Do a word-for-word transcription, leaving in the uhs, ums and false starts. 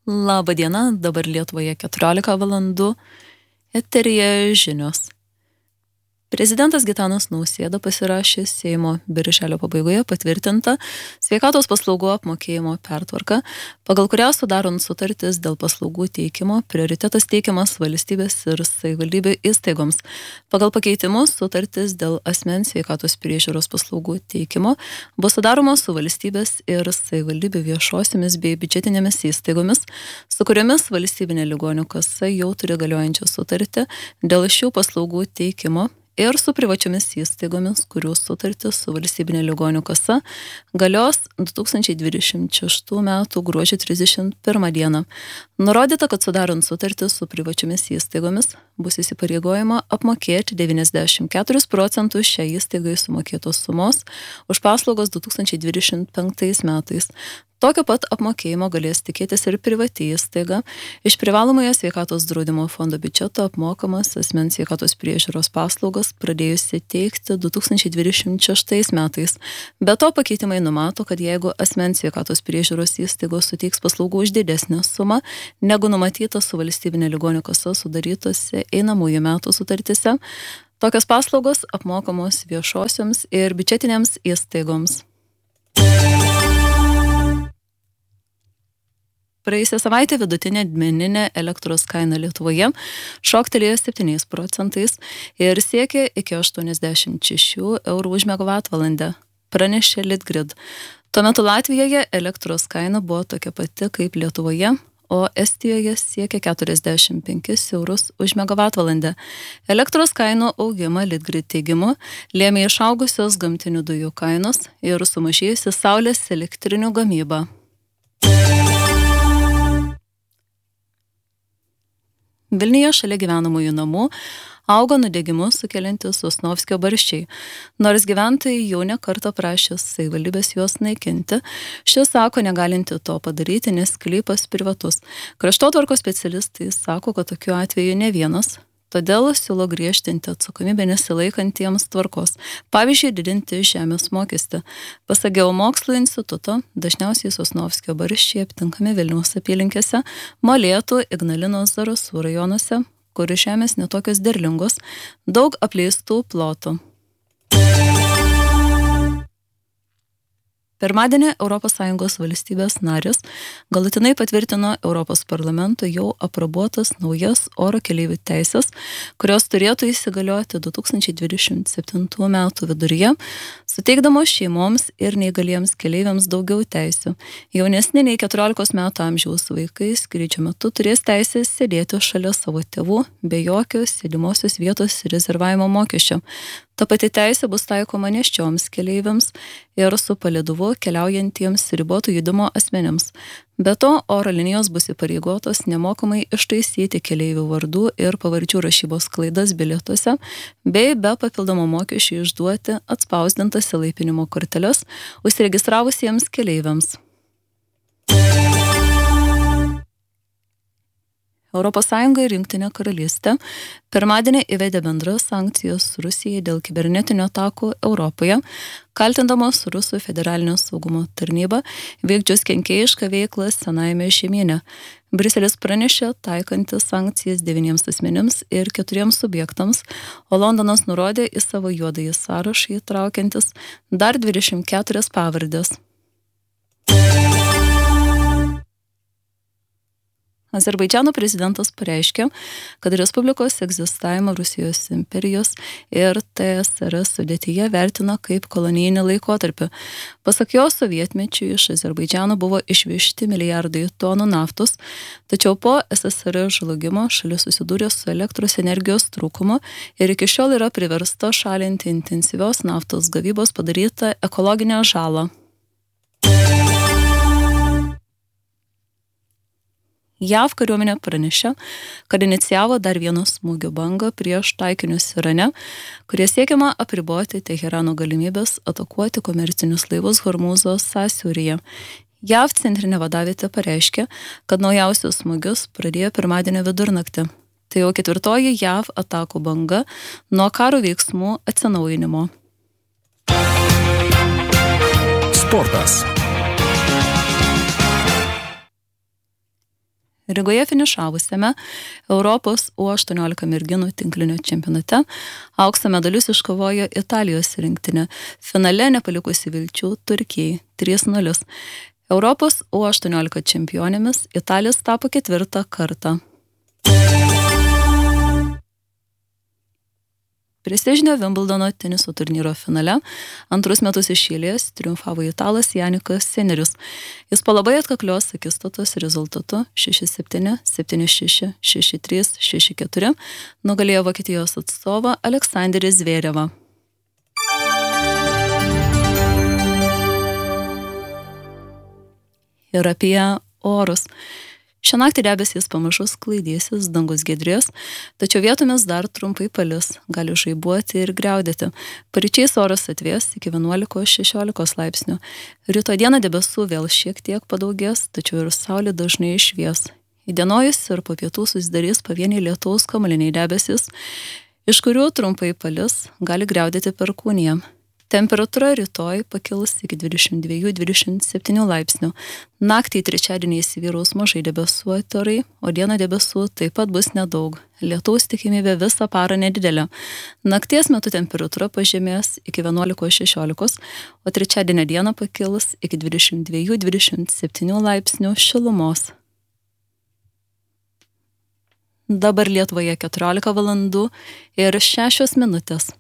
Labą dieną, dabar Lietuvoje keturiolika valandų, eteryje žinios. Prezidentas Gitanas Nausėda pasirašė Seimo birželio pabaigoje patvirtintą sveikatos paslaugų apmokėjimo pertvarką, pagal kurią sudarant sutartis dėl paslaugų teikimo prioritetas teikiamas valstybės ir savivaldybių įstaigoms. Pagal pakeitimus sutartis dėl asmens sveikatos priežiūros paslaugų teikimo bus sudaromos su valstybės ir savivaldybių viešosiomis bei biudžetinėmis įstaigomis, su kuriomis valstybinė ligonių kasa jau turi galiojančią sutartį dėl šių paslaugų teikimo, ir su privačiomis įstaigomis, kurių sutartis su valstybinė ligonių kasa galios du tūkstančiai dvidešimt šeštų metų gruodžio trisdešimt pirmą dieną. Nurodyta, kad sudarant sutartis su privačiomis įstaigomis bus įsipareigojama apmokėti devyniasdešimt keturis procentus šią įstaigai sumokėtos sumos už paslaugos du tūkstančiai dvidešimt penktais metais. Tokio pat apmokėjimo galės tikėtis ir privati įstaiga iš privalomojo sveikatos draudimo fondo biudžeto apmokamas asmens sveikatos priežiūros paslaugas pradėjusi teikti du tūkstančiai dvidešimt šeštais metais. Be to pakeitimai numato, kad jeigu asmens sveikatos priežiūros įstaigos suteiks paslaugų už didesnę sumą, negu numatyta su valstybinė ligonių kasa sudarytose einamųjų metų sutartise, tokios paslaugos apmokamos viešosioms ir biudžetinėms įstaigoms. Praėjusią savaitę vidutinė didmeninė elektros kaina Lietuvoje šoktelėjo septyniais procentais ir siekė iki aštuoniasdešimt šešių eurų už megavatvalandę, pranešė Litgrid. Tuo metu Latvijoje elektros kaina buvo tokia pati kaip Lietuvoje, o Estijoje siekė keturiasdešimt penkis eurus už megavatvalandę. Elektros kainų augimą Litgrid teigimu lėmė išaugusios gamtinių dujų kainos ir sumažėjusi saulės elektrinių gamyba. Vilniuje šalia gyvenamųjų namų augo nudegimus sukeliantys Sosnovskio barščiai. Nors gyventojai jau ne kartą prašė savivaldybės juos naikinti, šis sako negalinti to padaryti, nes sklypas privatus. Kraštotvarkos specialistai sako, kad tokiu atveju ne vienas, todėl siūlo griežtinti atsakomybę nesilaikantiems tvarkos, pavyzdžiui, didinti žemės mokestį. Pasak Geomokslų instituto, dažniausiai Sosnovskio barščiai aptinkami Vilniaus apylinkėse, Molėtų, Ignalinos, Zarasų rajonuose, kur žemės netokios derlingos, daug apleistų plotų. Pirmadienį Europos Sąjungos valstybės narės galutinai patvirtino Europos parlamento jau aprobuotas naujas oro keleivių teisės, kurios turėtų įsigalioti du tūkstančiai dvidešimt septintų metų viduryje, suteikdamos šeimoms ir neįgaliems keleiviams daugiau teisių. Jaunesni nei keturiolikos metų amžiaus vaikai skrydžio metu turės teisę sėdėti šalia savo tėvų be jokio sėdimosios vietos rezervavimo mokesčio. Ta pati teisė bus taikoma nėščioms keleiviams ir su palydovu keliaujantiems ribotų judumo asmenims. Be to, oro linijos bus įpareigotos nemokamai ištaisyti keleivių vardų ir pavardžių rašybos klaidas bilietuose, bei be papildomo mokesčių išduoti atspausdintas įlaipinimo korteles užsiregistravusiems keleiviams. Europos Sąjunga ir Jungtinė karalystė pirmadienį įvedė bendras sankcijas Rusijai dėl kibernetinių atakų Europoje, kaltindamos Rusų federalinio saugumo tarnybą vykdžius kenkėjišką veiklą senajame žemyne. Briuselis pranešė taikantis sankcijas devyniems asmenims ir keturiems subjektams, o Londonas nurodė į savo juodąjį sąrašą įtraukiantis dar dvidešimt keturias pavardės. Azerbaidžano prezidentas pareiškė, kad Respublikos egzistavimą Rusijos imperijos ir T S R S sudėtyje vertina kaip kolonijinį laikotarpį. Pasak jo, sovietmečiu iš Azerbaidžano buvo išvežti milijardai tonų naftos, tačiau po S S R žlugimo šalis susidūrė su elektros energijos trūkumu ir iki šiol yra priversta šalinti intensyvios naftos gavybos padarytą ekologinę žalą. J A V kariuomenė pranešė, kad inicijavo dar vieną smūgio bangą prieš taikinius Irane, kurie siekiama apriboti Teherano galimybės atakuoti komercinius laivus Hormūzo sąsiauryje. J A V centrinė vadavietė pareiškė, kad naujausius smūgius pradėjo pirmadienio vidurnaktį. Tai jau ketvirtoji J A V atakų banga nuo karo veiksmų atsinaujinimo. Sportas. Rygoje finišavusiame Europos U aštuoniolika merginų tinklinio čempionate aukso medalius iškovojo Italijos rinktinė, finale nepalikusi vilčių Turkijai trys nulis. Europos U aštuoniolika čempionėmis Italijos tapo ketvirtą kartą. Prestižinio Wimbledono teniso turnyro finale antrus metus iš eilės triumfavo italas Janikas Sinerius. Jis po labai atkaklios akistatos rezultatu šeši septyni, septyni šeši, šeši trys, šeši keturi nugalėjo Vokietijos atstovą Aleksandrį Zverevą. Ir apie orus. Šią naktį debesys pamažu sklaidysis, dangus giedrės, tačiau vietomis dar trumpai palis, gali žaibuoti ir griaudėti. Paryčiais oras atvės iki vienuolikos šešiolikos laipsnių. Rytoj dieną debesų vėl šiek tiek padaugės, tačiau ir saulė dažnai išvies. Įdienojus ir po pietų susidarys pavieniai lietaus kamuoliniai debesys, iš kurių trumpai palis, gali griaudėti perkūnija. Temperatūra rytoj pakils iki dvidešimt dviejų dvidešimt septynių laipsnių. Naktį trečiadienį įsivyraus mažai debesuoti orai, o dieną debesų taip pat bus nedaug. Lietaus tikimybė visą parą nedidelė. Nakties metu temperatūra pažemės iki vienuolikos šešiolikos, o trečiadienio dieną pakils iki dvidešimt dviejų dvidešimt septynių laipsnių šilumos. Dabar Lietuvoje keturiolika valandų ir šešios minutės.